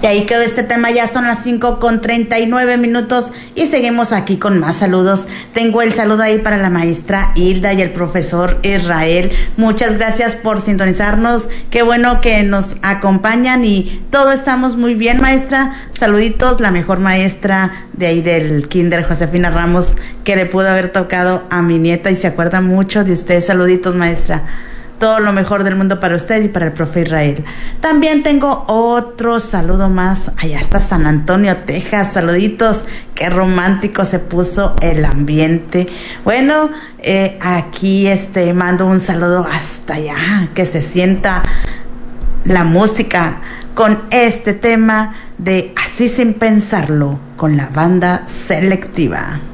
Y ahí quedó este tema, ya son las 5:39 y seguimos aquí con más saludos. Tengo el saludo ahí para la maestra Hilda y el profesor Israel. Muchas gracias por sintonizarnos. Qué bueno que nos acompañan y todos estamos muy bien, maestra. Saluditos, la mejor maestra de ahí del Kinder, Josefina Ramos, que le pudo haber tocado a mi nieta y se acuerda mucho de usted. Saluditos, maestra. Todo lo mejor del mundo para usted y para el profe Israel. También tengo otro saludo más. Allá está San Antonio, Texas. Saluditos. Qué romántico se puso el ambiente. Bueno, aquí mando un saludo hasta allá. Que se sienta la música con este tema de Así Sin Pensarlo con la banda Selectiva.